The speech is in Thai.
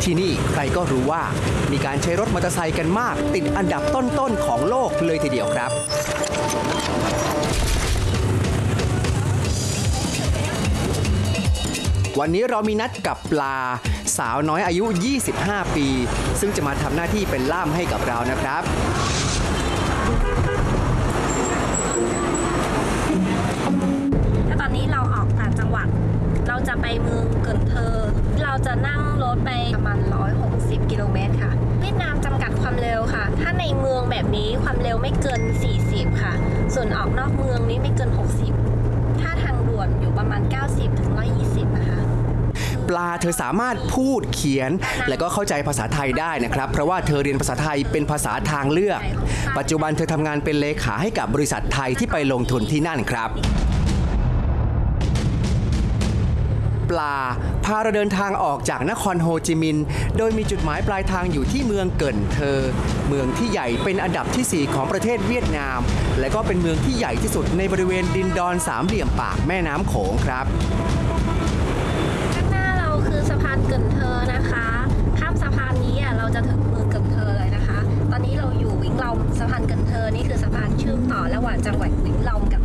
ที่นี่ใครก็รู้ว่ามีการใช้รถมอเตอร์ไซค์กันมากติดอันดับต้นๆของโลกเลยทีเดียวครับวันนี้เรามีนัดกับปลาสาวน้อยอายุ 25 ปี ซึ่งจะมาทำหน้าที่เป็นล่ามให้กับเรานะครับถ้าตอนนี้เราออกต่างจังหวัดเราจะไปเมืองเกินเทอร์เราจะนั่งรถไปประมาณ160 กิโลเมตรค่ะเวียดนามจำกัดความเร็วค่ะถ้าในเมืองแบบนี้ความเร็วไม่เกิน40ค่ะส่วนออกนอกเมืองนี้ไม่เกิน60ถ้าทางด่วนอยู่ประมาณ90 ถึง 120นะคะปลาเธอสามารถพูดเขียนและก็เข้าใจภาษาไทยได้นะครับเพราะว่าเธอเรียนภาษาไทยเป็นภาษาทางเลือกปัจจุบันเธอทำงานเป็นเลขาให้กับบริษัทไทยที่ไปลงทุนที่นั่นครับปลาพาเราเดินทางออกจากนครโฮจิมินห์โดยมีจุดหมายปลายทางอยู่ที่เมืองเกินเทอร์เมืองที่ใหญ่เป็นอันดับที่4ของประเทศเวียดนามและก็เป็นเมืองที่ใหญ่ที่สุดในบริเวณดินดอนสามเหลี่ยมปากแม่น้ำโขงครับข้างหน้าเราคือสะพานเกินเทอร์นะคะข้ามสะพานนี้เราจะถึงเมืองเกินเทอร์เลยนะคะตอนนี้เราอยู่วิงลอมสะพานเกินเทอร์นี่คือสะพานเชื่อมต่อระหว่างจังหวัดวิงลอมกับ